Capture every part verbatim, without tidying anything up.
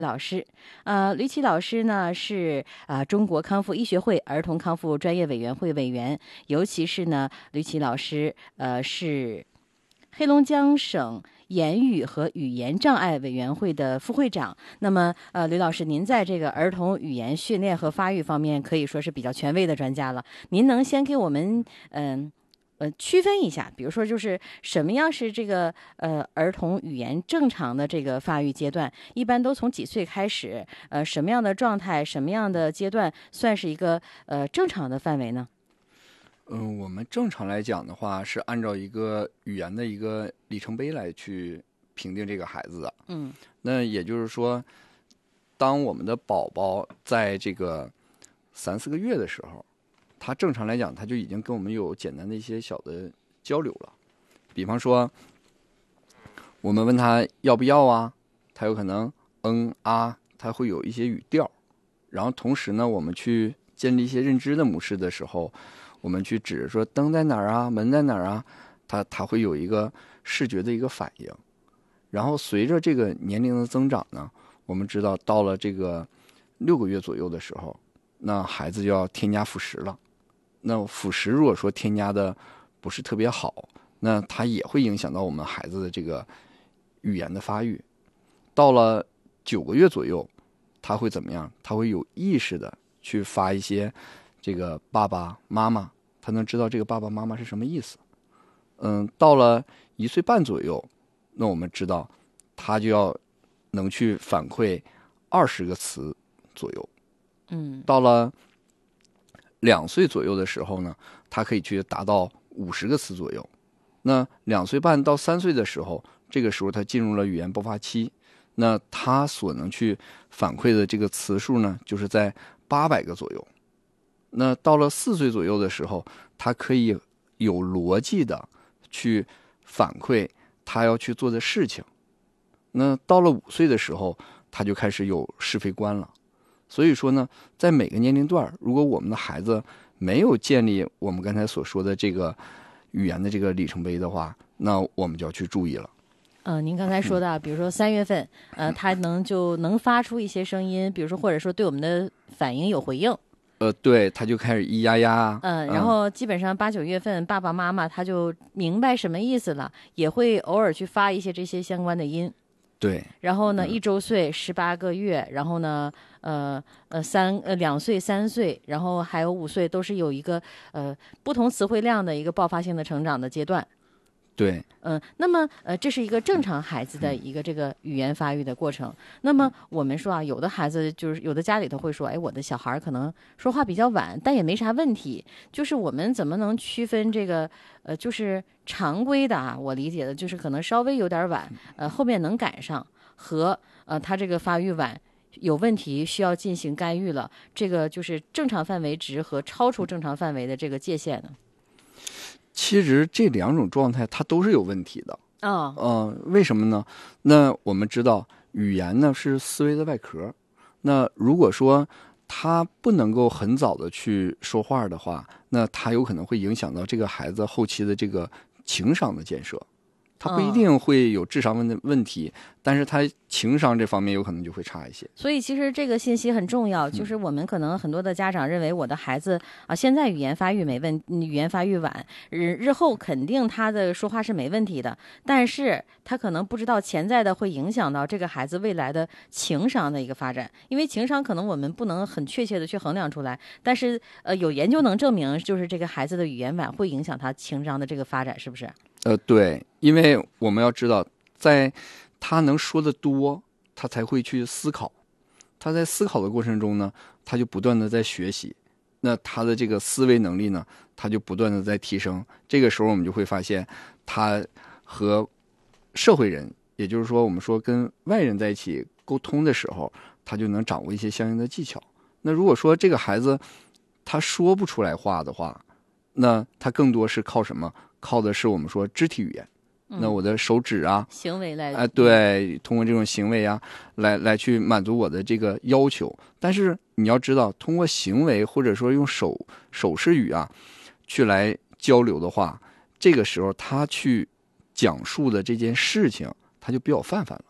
老师，呃，吕琦老师呢是啊、呃、中国康复医学会儿童康复专业委员会委员，尤其是呢，吕琦老师呃是黑龙江省言语和语言障碍委员会的副会长。那么，呃，吕老师，您在这个儿童语言训练和发育方面可以说是比较权威的专家了。您能先给我们嗯？呃，区分一下，比如说，就是什么样是这个呃儿童语言正常的这个发育阶段，一般都从几岁开始？呃，什么样的状态，什么样的阶段算是一个呃正常的范围呢？ 嗯，我们正常来讲的话，是按照一个语言的一个里程碑来去评定这个孩子的。 嗯， 那也就是说，当我们的宝宝在这个三四个月的时候，他正常来讲，他就已经跟我们有简单的一些小的交流了。比方说，我们问他要不要啊，他有可能嗯啊，他会有一些语调。然后同时呢，我们去建立一些认知的模式的时候，我们去指着说灯在哪儿啊，门在哪儿啊，他他会有一个视觉的一个反应。然后随着这个年龄的增长呢，我们知道到了这个六个月左右的时候，那孩子就要添加辅食了。那辅食如果说添加的不是特别好，那它也会影响到我们孩子的这个语言的发育。到了九个月左右，他会怎么样？他会有意识的去发一些这个爸爸妈妈，他能知道这个爸爸妈妈是什么意思。嗯，到了一岁半左右，那我们知道他就要能去反馈二十个词左右。 嗯， 到了两岁左右的时候呢，他可以去达到五十个词左右。那两岁半到三岁的时候，这个时候他进入了语言爆发期，那他所能去反馈的这个词数呢，就是在八百个左右。那到了四岁左右的时候，他可以有逻辑的去反馈他要去做的事情。那到了五岁的时候，他就开始有是非观了。所以说呢，在每个年龄段，如果我们的孩子没有建立我们刚才所说的这个语言的这个里程碑的话，那我们就要去注意了。 呃，您刚才说的，比如说三月份，呃，他能就能发出一些声音，比如说或者说对我们的反应有回应。 呃，对，他就开始咿呀呀。 嗯，然后基本上八九月份，爸爸妈妈他就明白什么意思了，也会偶尔去发一些这些相关的音。 对， 然后呢， 嗯一周岁十八个月，然后呢，呃呃三呃两岁、三岁，然后还有五岁，都是有一个呃不同词汇量的一个爆发性的成长的阶段。 对， 嗯，那么呃，这是一个正常孩子的一个这个语言发育的过程。那么我们说啊，有的孩子就是有的家里头会说，哎，我的小孩可能说话比较晚，但也没啥问题。就是我们怎么能区分这个呃，就是常规的啊，我理解的就是可能稍微有点晚，呃，后面能赶上和呃他这个发育晚有问题需要进行干预了，这个就是正常范围值和超出正常范围的这个界限呢？ 其实这两种状态它都是有问题的。 哦， 呃，为什么呢？那我们知道语言呢是思维的外壳，那如果说他不能够很早的去说话的话，那他有可能会影响到这个孩子后期的这个情商的建设。他不一定会有智商问的问题，但是他情商这方面有可能就会差一些。 所以其实这个信息很重要，就是我们可能很多的家长认为我的孩子啊，现在语言发育没问，语言发育晚，日日后肯定他的说话是没问题的，但是他可能不知道潜在的会影响到这个孩子未来的情商的一个发展，因为情商可能我们不能很确切的去衡量出来，但是呃有研究能证明，就是这个孩子的语言晚会影响他情商的这个发展，是不是？ 呃，对，因为我们要知道，在他能说的多，他才会去思考。他在思考的过程中呢，他就不断的在学习，那他的这个思维能力呢，他就不断的在提升。这个时候我们就会发现，他和社会人，也就是说我们说跟外人在一起沟通的时候，他就能掌握一些相应的技巧。那如果说这个孩子他说不出来话的话，那他更多是靠什么？靠的是我们说肢体语言。那我的手指啊， 行为来， 哎、呃，对，通过这种行为啊，来来去满足我的这个要求。但是你要知道，通过行为或者说用手手势语啊，去来交流的话，这个时候他去讲述的这件事情，他就比较泛泛了。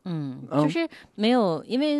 嗯， 嗯就是没有，因为